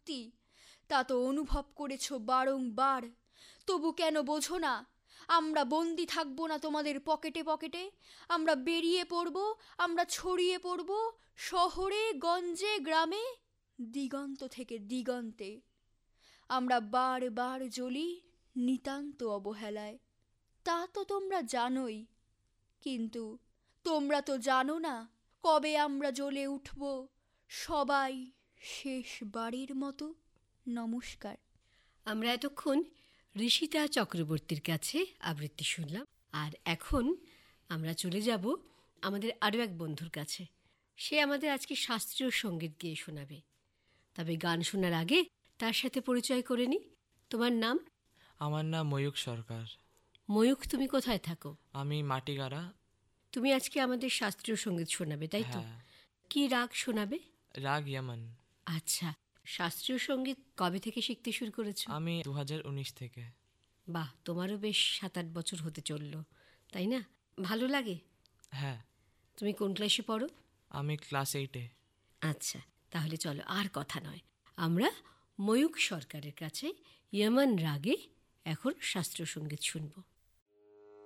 শক্তি, তা তো অনুভব করেছ বারংবার। তবু কেন বোঝো না? আমরা বন্দি থাকবো না তোমাদের পকেটে পকেটে। আমরা বেরিয়ে পড়ব, আমরা ছড়িয়ে পড়ব শহরে গঞ্জে গ্রামে, দিগন্ত থেকে দিগন্তে। আমরা বারবার জ্বলি নিতান্ত অবহেলায়, তা তো তোমরা জানোই। কিন্তু তোমরা তো জানো না কবে আমরা জ্বলে উঠব সবাই শেষবারের মতো। নমস্কার। আমরা এতক্ষণ ঋষিতা চক্রবর্তীর কাছে আবৃত্তি শুনলাম, আর এখন আমরা চলে যাব আমাদের আরও এক বন্ধুর কাছে। সে আমাদের আজকে শাস্ত্রীয় সঙ্গীত গেয়ে শোনাবে। তবে গান শোনার আগে তার সাথে পরিচয় করে নি। তোমার নাম? আমার নাম ময়ূক সরকার। ময়ূক, তুমি কোথায় থাকো? আমি মাটিগাড়া। তুমি আজকে আমাদের শাস্ত্রীয় সঙ্গীত শোনাবে, তাই তো? হ্যাঁ। কি রাগ শোনাবে? রাগ ইয়ামান। আচ্ছা, শাস্ত্রীয় সঙ্গীত কবে থেকে শিখতে শুরু করেছো? আমি 2019 থেকে। বাহ, তোমারও বেশ 7-8 বছর হতে চললো, তাই না? ভালো লাগে? হ্যাঁ। তুমি কোন ক্লাসে পড়ো? আমি ক্লাস 8-এ। আচ্ছা, তাহলে চলো আর কথা নয়, আমরা ময়ূক সরকারের কাছে ইয়মন রাগে এখন শাস্ত্রীয় সঙ্গীত শুনবো।